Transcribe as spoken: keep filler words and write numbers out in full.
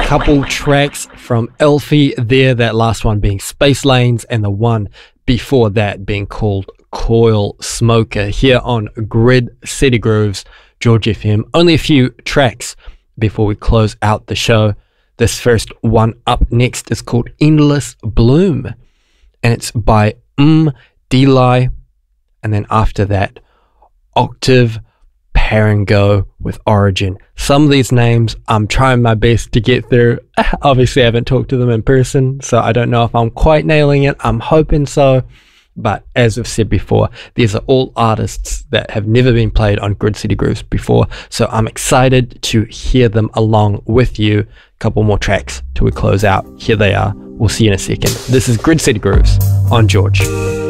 couple tracks from Elfie there, that last one being Space Lanes and the one before that being called Coil Smoker, here on Grid City Grooves, George F M. Only a few tracks before we close out the show. This first one up next is called Endless Bloom, and it's by Um Delay, and then after that, Octave Parango with Origin. Some of these names I'm trying my best to get through. Obviously I haven't talked to them in person, so I don't know if I'm quite nailing it. I'm hoping so, but as I've said before, these are all artists that have never been played on Grid City Grooves before, so I'm excited to hear them along with you. A couple more tracks till we close out. Here they are. We'll see you in a second. This is Grid City Grooves on George.